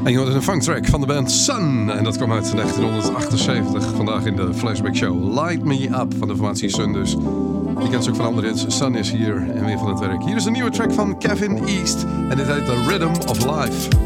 En je hoorde een funktrack van de band Sun. En dat kwam uit 1978. Vandaag in de Flashback Show. Light Me Up van de formatie Sun dus. Je kent ze ook van andere hits. Sun is hier en weer van het werk. Hier is een nieuwe track van Kevin East. En dit heet The Rhythm of Life.